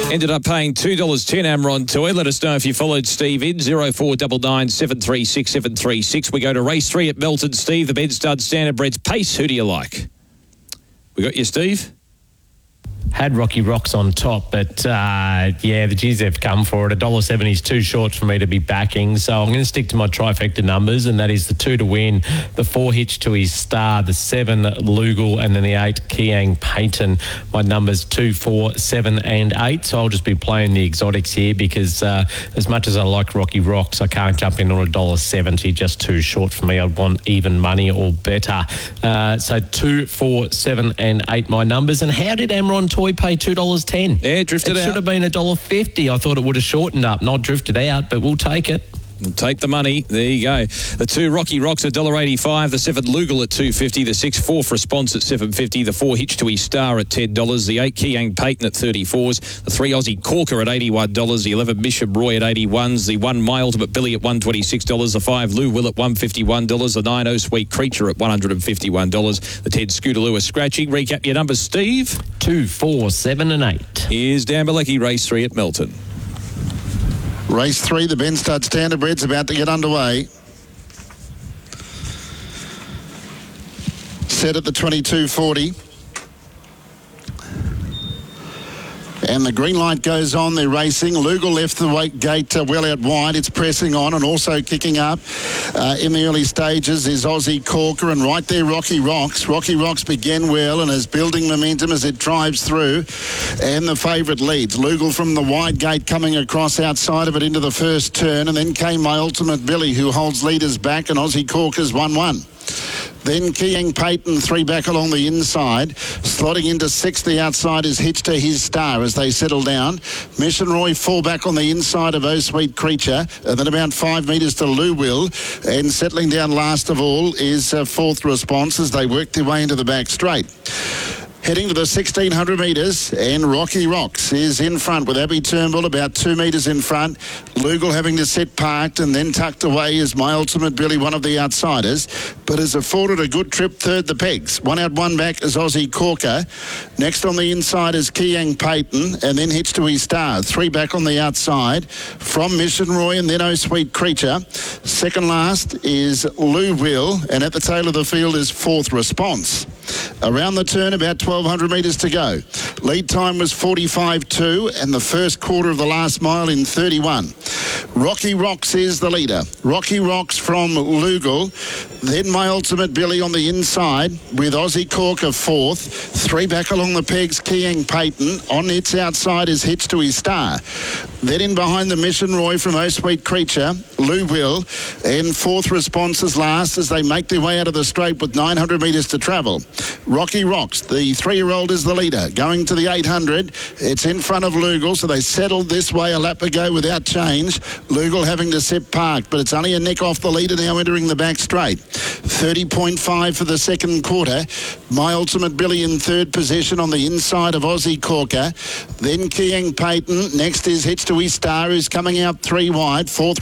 Ended up paying $2.10 Amron Toy. Let us know if you followed Steve in 0499 736 736. We go to race 3 at Melton. Steve, the bed stud Standardbreds Pace. Who do you like? We got you, Steve? Had Rocky Rocks on top, but the G's have come for it. $1.70 is too short for me to be backing, so I'm going to stick to my trifecta numbers, and that is the 2 to win, the 4 Hitch to his star, the 7 Lugal, and then the 8 Kiang Payton. My numbers 2, 4, 7, and 8. So I'll just be playing the exotics here because as much as I like Rocky Rocks, I can't jump in on $1.70. Just too short for me. I'd want even money or better. So 2, 4, 7, and 8 my numbers. And how did Amron Toy pay $2.10? Yeah, drifted out. It should have been $1.50. I thought it would have shortened up, not drifted out, but we'll take it. We'll take the money. There you go. The 2 Rocky Rocks at $1.85. The 7 Lugal at $2.50. The 6 Fourth Response at $7.50. The 4 Hitch to his star at $10. The 8 Kiang Payton at $34s. The 3 Aussie Corker at $81. The 11 Bishop Roy at $81s. The 1 My Ultimate Billy at $126. The 5 Lou Will at $151. The 9 Oh Sweet Creature at $151. The 10 Scootaloo a scratching. Recap your numbers, Steve. 2, 4, 7, and 8. Here's Dan Bilecki, race 3 at Melton. Race 3, the Ben Stud Standardbreds about to get underway. Set at the 22.40. And the green light goes on. They're racing. Lugal left the gate well out wide. It's pressing on and also kicking up in the early stages is Aussie Corker, and right there Rocky Rocks. Rocky Rocks began well and is building momentum as it drives through. And the favourite leads. Lugal from the wide gate coming across outside of it into the first turn, and then came My Ultimate Billy, who holds leaders back, and Aussie Corker's 1-1. Then Kiang Payton 3 back along the inside. Slotting into 6th, the outside is Hitch to his star as they settle down. Mission Roy 4 back on the inside of Oh Sweet Creature. And then about 5 metres to Lou Will. And settling down last of all is Fourth Response as they work their way into the back straight. Heading to the 1,600 metres, and Rocky Rocks is in front with Abby Turnbull about 2 metres in front. Lugal having to sit parked, and then tucked away is My Ultimate Billy, one of the outsiders, but has afforded a good trip third the pegs. 1 out, 1 back is Aussie Corker. Next on the inside is Kiang Payton, and then Hitch to his star. 3 back on the outside from Mission Roy, and then Oh Sweet Creature. Second last is Lou Will, and at the tail of the field is Fourth Response. Around the turn, about 1,200 metres to go. Lead time was 45.2, and the first quarter of the last mile in 31. Rocky Rocks is the leader. Rocky Rocks from Lugal. Then My Ultimate Billy on the inside with Aussie Corker 4th. 3 back along the pegs, Kiang Payton. On its outside is Hitch to his star. Then in behind the Mission Roy from Oh Sweet Creature, Lou Will. And Fourth Response is last as they make their way out of the straight with 900 metres to travel. Rocky Rocks, the 3-year-old, is the leader. Going to the 800. It's in front of Lugal, so they settled this way a lap ago without change. Lugal having to sit parked, but it's only a neck off the leader now entering the back straight. 30.5 for the second quarter. My Ultimate Billy in third position on the inside of Aussie Corker. Then Kiang Payton. Next is Hitch to his star, who's coming out 3 wide. Fourth